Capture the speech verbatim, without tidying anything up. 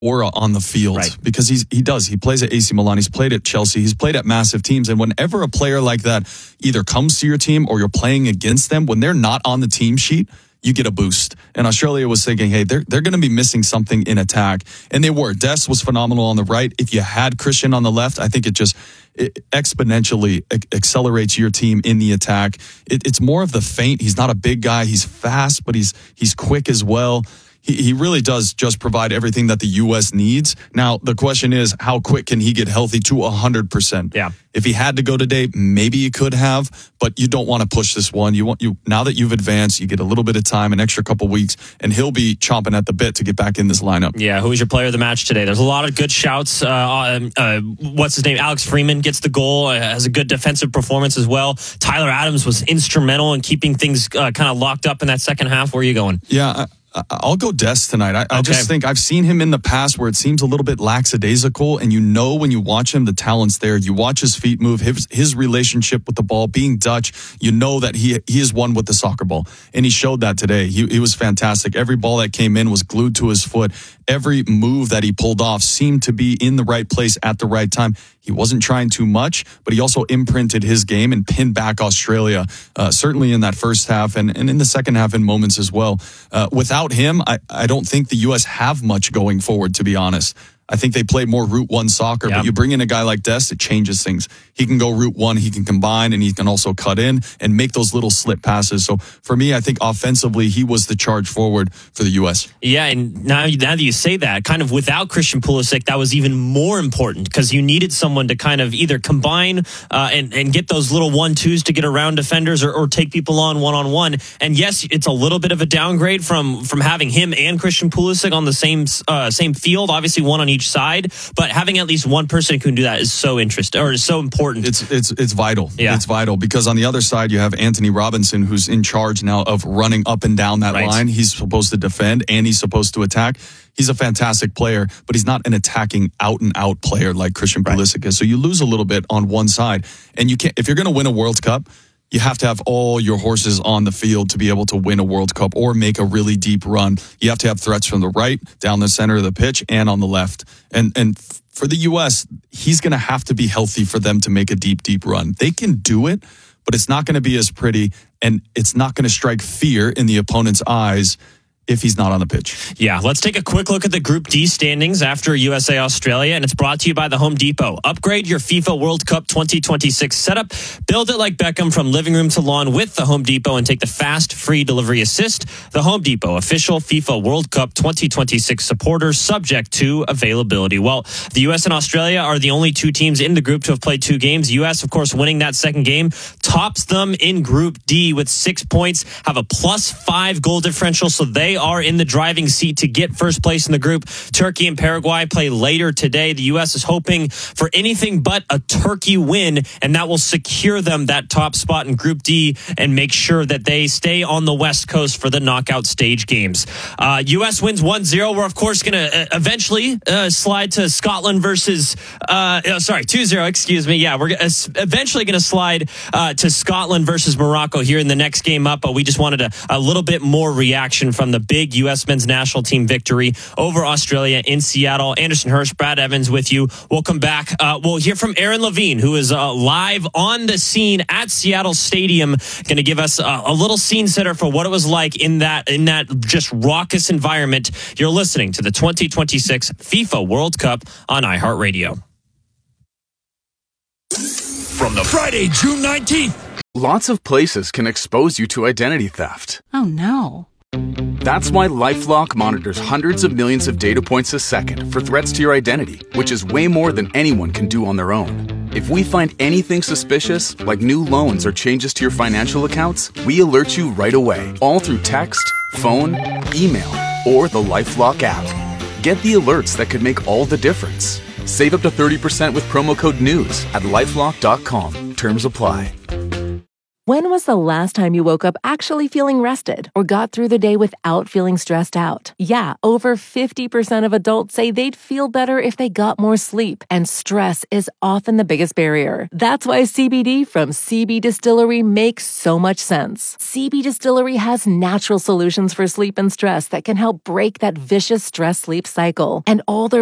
aura on the field, right. because he's he does. He plays at A C Milan. He's played at Chelsea. He's played at massive teams. And whenever a player like that either comes to your team or you're playing against them, when they're not on the team sheet, you get a boost. And Australia was thinking, hey, they're they're going to be missing something in attack. And they were. Dest was phenomenal on the right. If you had Christian on the left, I think it just it exponentially accelerates your team in the attack. It, it's more of the feint. He's not a big guy. He's fast, but he's he's quick as well. He, he really does just provide everything that the U S needs. Now, the question is, how quick can he get healthy to one hundred percent? Yeah. If he had to go today, maybe he could have, but you don't want to push this one. You want you now that you've advanced, you get a little bit of time, an extra couple weeks, and he'll be chomping at the bit to get back in this lineup. Yeah, who was your player of the match today? There's a lot of good shouts. Uh, uh, what's his name? Alex Freeman gets the goal, uh, has a good defensive performance as well. Tyler Adams was instrumental in keeping things uh, kind of locked up in that second half. Where are you going? Yeah, I, I'll go Dest tonight. I, I okay. just think I've seen him in the past where it seems a little bit lackadaisical, and you know when you watch him, the talent's there. You watch his feet move, his, his relationship with the ball, being Dutch, you know that he he is one with the soccer ball, and he showed that today. He, he was fantastic. Every ball that came in was glued to his foot. Every move that he pulled off seemed to be in the right place at the right time. He wasn't trying too much, but he also imprinted his game and pinned back Australia, uh, certainly in that first half and, and in the second half in moments as well. Uh, without him, I, I don't think the U S have much going forward, to be honest. I think they play more route one soccer, yep. but you bring in a guy like Dest, it changes things. He can go route one, he can combine, and he can also cut in and make those little slip passes. So for me, I think offensively, he was the charge forward for the U S. Yeah, and now, now that you say that, kind of without Christian Pulisic, that was even more important because you needed someone to kind of either combine uh, and, and get those little one-twos to get around defenders or, or take people on one-on-one. And yes, it's a little bit of a downgrade from, from having him and Christian Pulisic on the same uh, same field, obviously one on each side, but having at least one person who can do that is so interesting or is so important. It's it's it's vital. Yeah. It's vital because on the other side you have Anthony Robinson, who's in charge now of running up and down that right. line. He's supposed to defend and he's supposed to attack. He's a fantastic player, but he's not an attacking out and out player like Christian Pulisic right. is. So you lose a little bit on one side, and you can't if you're going to win a World Cup. You have to have all your horses on the field to be able to win a World Cup or make a really deep run. You have to have threats from the right, down the center of the pitch, and on the left. And and for the U S, he's going to have to be healthy for them to make a deep, deep run. They can do it, but it's not going to be as pretty, and it's not going to strike fear in the opponent's eyes if he's not on the pitch. Yeah, let's take a quick look at the Group D standings after U S A Australia, and it's brought to you by the Home Depot. Upgrade your FIFA World Cup twenty twenty-six setup. Build it like Beckham from living room to lawn with the Home Depot and take the fast, free delivery assist. The Home Depot, official FIFA World Cup twenty twenty-six supporter, subject to availability. Well, the U S and Australia are the only two teams in the group to have played two games. U S, of course, winning that second game, tops them in Group D with six points, have a plus five goal differential, so they are in the driving seat to get first place in the group. Turkey and Paraguay play later today. The U S is hoping for anything but a Turkey win, and that will secure them that top spot in Group D and make sure that they stay on the West Coast for the knockout stage games. Uh, U S wins one zero. We're, of course, going to uh, eventually uh, slide to Scotland versus... Uh, oh, sorry, two zero, excuse me. Yeah, we're uh, eventually going to slide uh, to Scotland versus Morocco here in the next game up, but we just wanted a, a little bit more reaction from the big U S men's national team victory over Australia in Seattle. Anderson Hirsch, Brad Evans with you. We'll come back. Uh, we'll hear from Aaron Levine, who is uh, live on the scene at Seattle Stadium, going to give us a, a little scene setter for what it was like in that in that just raucous environment. You're listening to the twenty twenty-six FIFA World Cup on iHeartRadio. From the Friday, June nineteenth. Lots of places can expose you to identity theft. Oh, no. That's why LifeLock monitors hundreds of millions of data points a second for threats to your identity, which is way more than anyone can do on their own. If we find anything suspicious, like new loans or changes to your financial accounts, we alert you right away, all through text, phone, email, or the LifeLock app. Get the alerts that could make all the difference. Save up to thirty percent with promo code NEWS at LifeLock dot com. Terms apply. When was the last time you woke up actually feeling rested or got through the day without feeling stressed out? Yeah, over fifty percent of adults say they'd feel better if they got more sleep, and stress is often the biggest barrier. That's why C B D from C B Distillery makes so much sense. C B Distillery has natural solutions for sleep and stress that can help break that vicious stress sleep cycle, and all their